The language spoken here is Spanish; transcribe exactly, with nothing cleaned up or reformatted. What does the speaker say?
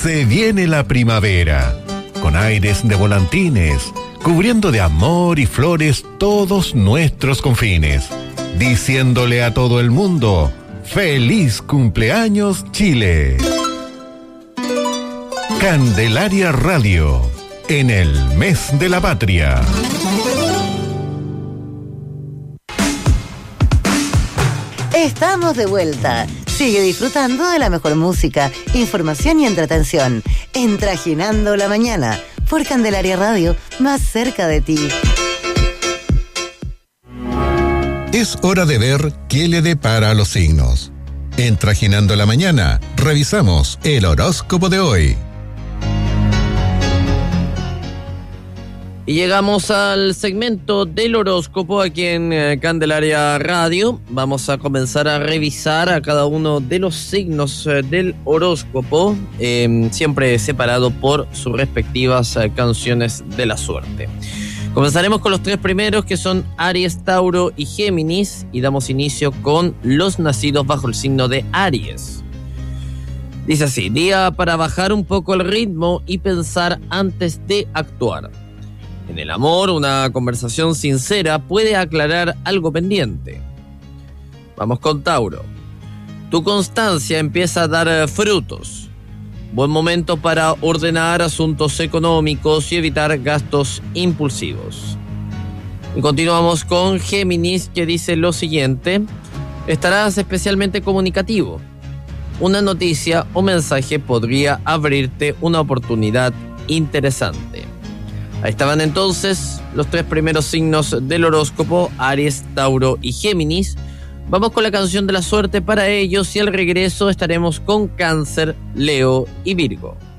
Se viene la primavera, con aires de volantines, cubriendo de amor y flores todos nuestros confines, diciéndole a todo el mundo, ¡feliz cumpleaños Chile! Candelaria Radio, en el mes de la patria. Estamos de vuelta. Sigue disfrutando de la mejor música, información y entretención. En Trajinando la Mañana, por Candelaria Radio, más cerca de ti. Es hora de ver qué le depara a los signos. En Trajinando la Mañana, revisamos el horóscopo de hoy. Y llegamos al segmento del horóscopo aquí en eh, Candelaria Radio. Vamos a comenzar a revisar a cada uno de los signos eh, del horóscopo, eh, siempre separado por sus respectivas eh, canciones de la suerte. Comenzaremos con los tres primeros, que son Aries, Tauro y Géminis, y damos inicio con los nacidos bajo el signo de Aries. Dice así: día para bajar un poco el ritmo y pensar antes de actuar. En el amor, una conversación sincera puede aclarar algo pendiente. Vamos con Tauro. Tu constancia empieza a dar frutos. Buen momento para ordenar asuntos económicos y evitar gastos impulsivos. Y continuamos con Géminis, que dice lo siguiente: estarás especialmente comunicativo. Una noticia o mensaje podría abrirte una oportunidad interesante. Ahí estaban entonces los tres primeros signos del horóscopo, Aries, Tauro y Géminis. Vamos con la canción de la suerte para ellos y al regreso estaremos con Cáncer, Leo y Virgo.